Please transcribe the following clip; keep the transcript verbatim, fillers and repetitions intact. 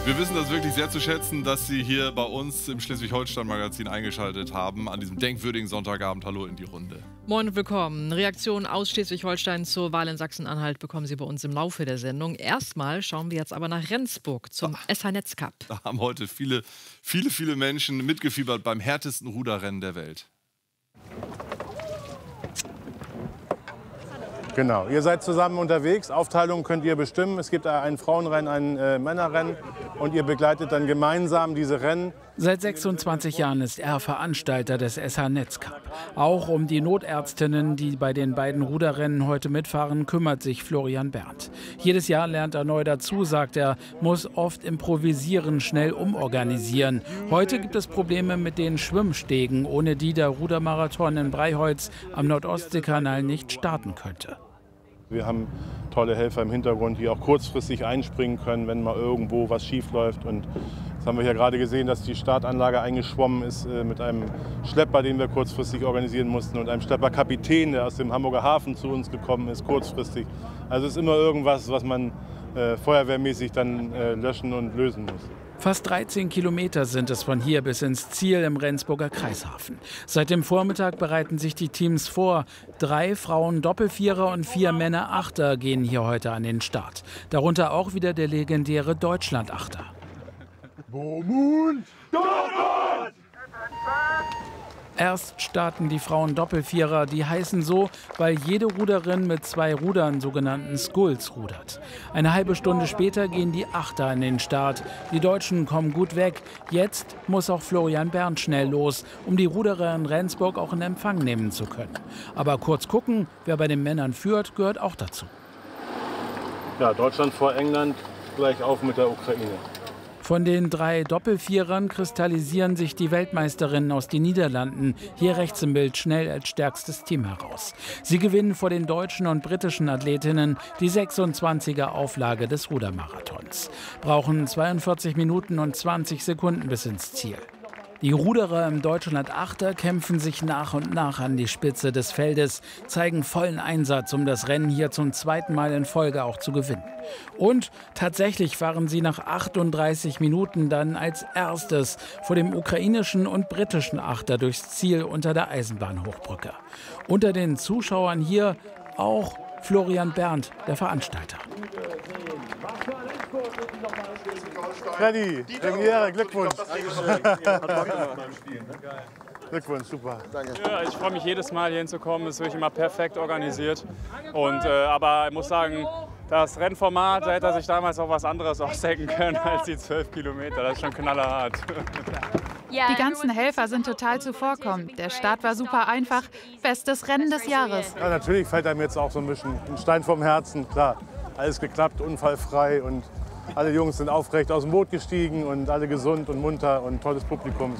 Wir wissen das wirklich sehr zu schätzen, dass Sie hier bei uns im Schleswig-Holstein-Magazin eingeschaltet haben, an diesem denkwürdigen Sonntagabend. Hallo in die Runde. Moin und willkommen. Reaktionen aus Schleswig-Holstein zur Wahl in Sachsen-Anhalt bekommen Sie bei uns im Laufe der Sendung. Erstmal schauen wir jetzt aber nach Rendsburg zum S H-Netz Cup. Da haben heute viele, viele, viele Menschen mitgefiebert beim härtesten Ruderrennen der Welt. Genau, ihr seid zusammen unterwegs. Aufteilung könnt ihr bestimmen. Es gibt ein Frauenrennen, ein äh, Männerrennen und ihr begleitet dann gemeinsam diese Rennen. Seit sechsundzwanzig Jahren ist er Veranstalter des S H-Netz Cup. Auch um die Notärztinnen, die bei den beiden Ruderrennen heute mitfahren, kümmert sich Florian Berndt. Jedes Jahr lernt er neu dazu, sagt er, muss oft improvisieren, schnell umorganisieren. Heute gibt es Probleme mit den Schwimmstegen, ohne die der Rudermarathon in Breiholz am Nordostseekanal nicht starten könnte. Wir haben tolle Helfer im Hintergrund, die auch kurzfristig einspringen können, wenn mal irgendwo was schief läuft. Und das haben wir hier gerade gesehen, dass die Startanlage eingeschwommen ist äh, mit einem Schlepper, den wir kurzfristig organisieren mussten, und einem Schlepperkapitän, der aus dem Hamburger Hafen zu uns gekommen ist, kurzfristig. Also es ist immer irgendwas, was man äh, feuerwehrmäßig dann äh, löschen und lösen muss. Fast dreizehn Kilometer sind es von hier bis ins Ziel im Rendsburger Kreishafen. Seit dem Vormittag bereiten sich die Teams vor. Drei Frauen Doppelvierer und vier Männer Achter gehen hier heute an den Start. Darunter auch wieder der legendäre Deutschland-Achter. Erst starten die Frauen Doppelvierer, die heißen so, weil jede Ruderin mit zwei Rudern, sogenannten Skulls, rudert. Eine halbe Stunde später gehen die Achter an den Start. Die Deutschen kommen gut weg. Jetzt muss auch Florian Berndt schnell los, um die Ruderer in Rendsburg auch in Empfang nehmen zu können. Aber kurz gucken, wer bei den Männern führt, gehört auch dazu. Ja, Deutschland vor England, gleich auf mit der Ukraine. Von den drei Doppelvierern kristallisieren sich die Weltmeisterinnen aus den Niederlanden hier rechts im Bild schnell als stärkstes Team heraus. Sie gewinnen vor den deutschen und britischen Athletinnen die sechsundzwanziger Auflage des Rudermarathons. Brauchen zweiundvierzig Minuten und zwanzig Sekunden bis ins Ziel. Die Ruderer im Deutschland-Achter kämpfen sich nach und nach an die Spitze des Feldes, zeigen vollen Einsatz, um das Rennen hier zum zweiten Mal in Folge auch zu gewinnen. Und tatsächlich fahren sie nach achtunddreißig Minuten dann als erstes vor dem ukrainischen und britischen Achter durchs Ziel unter der Eisenbahnhochbrücke. Unter den Zuschauern hier auch Florian Berndt, der Veranstalter. Freddy, Premiere, Glückwunsch. Glückwunsch, super. Danke. Ja, ich freue mich jedes Mal hier hinzukommen. Es ist wirklich immer perfekt organisiert. Und, äh, aber ich muss sagen, das Rennformat, da hätte er sich damals auch was anderes ausdenken können als die zwölf Kilometer. Das ist schon knallerhart. Die ganzen Helfer sind total zuvorkommend. Der Start war super einfach. Bestes Rennen des Jahres. Ja, natürlich fällt einem jetzt auch so ein bisschen ein Stein vom Herzen. Klar, alles geklappt, unfallfrei und alle Jungs sind aufrecht aus dem Boot gestiegen und alle gesund und munter und tolles Publikum.